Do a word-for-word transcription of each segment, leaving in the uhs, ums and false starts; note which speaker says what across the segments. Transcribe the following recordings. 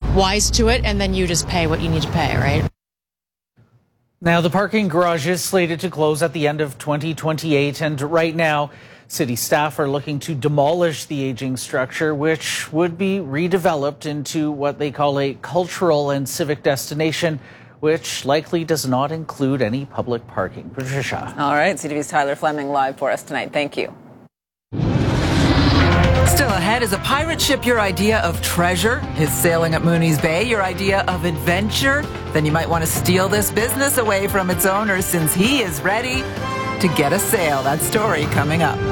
Speaker 1: wise to it, and then you just pay what you need to pay, right?
Speaker 2: Now, the parking garage is slated to close at the end of twenty twenty-eight, and right now, city staff are looking to demolish the aging structure, which would be redeveloped into what they call a cultural and civic destination, which likely does not include any public parking. Patricia.
Speaker 3: All right, C T V's Tyler Fleming live for us tonight. Thank you. Still ahead, is a pirate ship your idea of treasure? Is sailing at Mooney's Bay your idea of adventure? Then you might want to steal this business away from its owner, since he is ready to get a sail. That story coming up.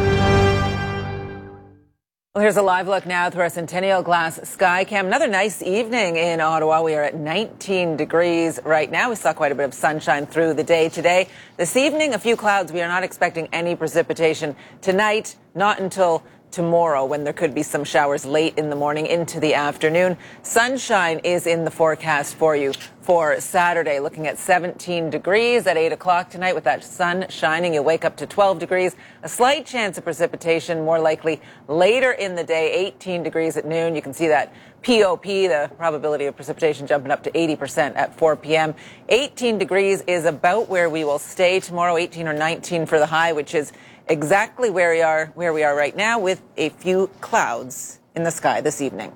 Speaker 3: Well, here's a live look now through our Centennial Glass Skycam. Another nice evening in Ottawa. We are at nineteen degrees right now. We saw quite a bit of sunshine through the day today. This evening, a few clouds. We are not expecting any precipitation tonight, not until tomorrow, when there could be some showers late in the morning into the afternoon. Sunshine is in the forecast for you for Saturday, looking at seventeen degrees at eight o'clock tonight. With that sun shining, you'll wake up to twelve degrees. A slight chance of precipitation, more likely later in the day, eighteen degrees at noon. You can see that P O P, the probability of precipitation, jumping up to eighty percent at four p.m. eighteen degrees is about where we will stay tomorrow, eighteen or nineteen for the high, which is exactly where we are where we are right now, with a few clouds in the sky this evening.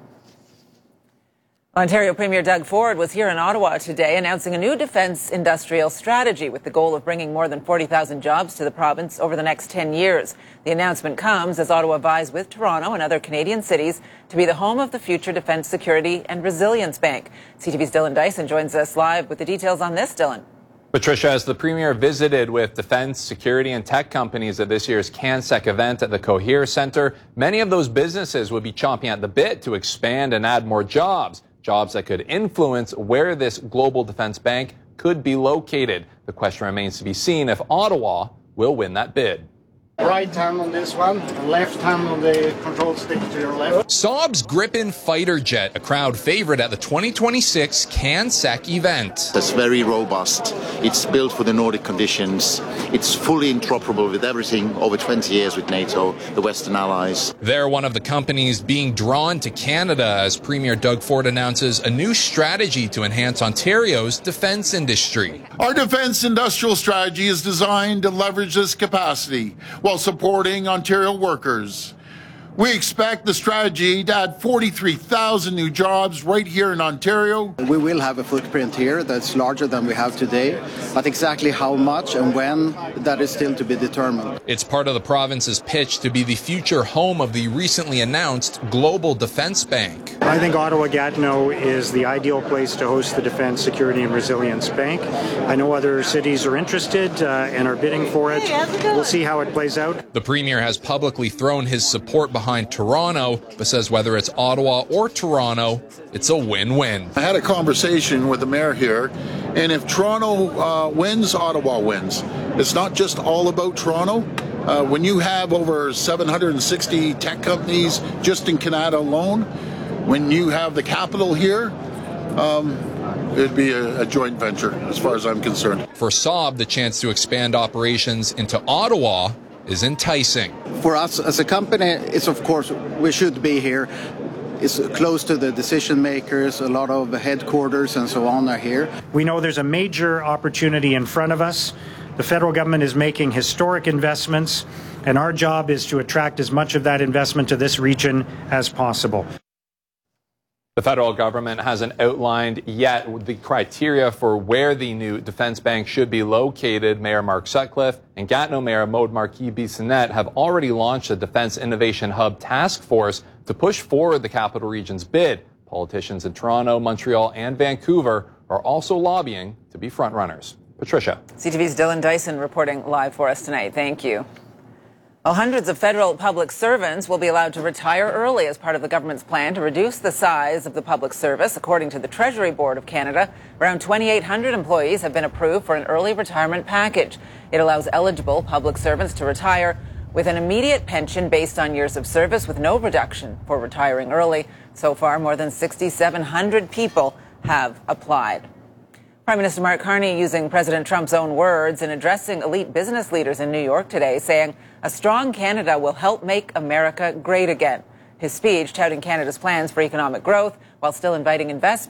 Speaker 3: Ontario Premier Doug Ford was here in Ottawa today announcing a new defence industrial strategy with the goal of bringing more than forty thousand jobs to the province over the next ten years. The announcement comes as Ottawa vies with Toronto and other Canadian cities to be the home of the future Defence Security and Resilience Bank. C T V's Dylan Dyson joins us live with the details on this. Dylan.
Speaker 4: Patricia, as the Premier visited with defense, security and tech companies at this year's CanSec event at the Cohere Centre, many of those businesses would be chomping at the bit to expand and add more jobs, jobs that could influence where this global defense bank could be located. The question remains to be seen if Ottawa will win that bid.
Speaker 5: Right hand on this one, left hand on the control stick to your left.
Speaker 6: Saab's Gripen fighter jet, a crowd favorite at the twenty twenty-six CanSec event.
Speaker 7: It's very robust. It's built for the Nordic conditions. It's fully interoperable with everything over twenty years with NATO, the Western allies.
Speaker 6: They're one of the companies being drawn to Canada as Premier Doug Ford announces a new strategy to enhance Ontario's defense industry.
Speaker 8: Our defense industrial strategy is designed to leverage this capacity while supporting Ontario workers. We expect the strategy to add forty-three thousand new jobs right here in Ontario.
Speaker 9: We will have a footprint here that's larger than we have today, but exactly how much and when, that is still to be determined.
Speaker 6: It's part of the province's pitch to be the future home of the recently announced Global Defense Bank.
Speaker 10: I think Ottawa-Gatineau is the ideal place to host the Defense, Security and Resilience Bank. I know other cities are interested uh, and are bidding for it. We'll see how it plays out.
Speaker 6: The Premier has publicly thrown his support behind behind Toronto, but says whether it's Ottawa or Toronto, it's a win-win.
Speaker 8: I had a conversation with the mayor here, and if Toronto uh, wins, Ottawa wins. It's not just all about Toronto. Uh, when you have over seven hundred sixty tech companies just in Canada alone, when you have the capital here, um, it'd be a, a joint venture as far as I'm concerned.
Speaker 6: For Saab, the chance to expand operations into Ottawa is enticing.
Speaker 9: For us as a company, it's of course, we should be here. It's close to the decision makers, a lot of headquarters and so on are here.
Speaker 10: We know there's a major opportunity in front of us. The federal government is making historic investments, and our job is to attract as much of that investment to this region as possible.
Speaker 4: The federal government hasn't outlined yet the criteria for where the new defense bank should be located. Mayor Mark Sutcliffe and Gatineau Mayor Maud Marquis-Bissonnette have already launched a Defense Innovation Hub task force to push forward the capital region's bid. Politicians in Toronto, Montreal and Vancouver are also lobbying to be frontrunners. Patricia.
Speaker 3: C T V's Dylan Dyson reporting live for us tonight. Thank you. Well, hundreds of federal public servants will be allowed to retire early as part of the government's plan to reduce the size of the public service. According to the Treasury Board of Canada, around twenty-eight hundred employees have been approved for an early retirement package. It allows eligible public servants to retire with an immediate pension based on years of service with no reduction for retiring early. So far, more than six thousand seven hundred people have applied. Prime Minister Mark Carney using President Trump's own words in addressing elite business leaders in New York today, saying a strong Canada will help make America great again. His speech touting Canada's plans for economic growth while still inviting investment.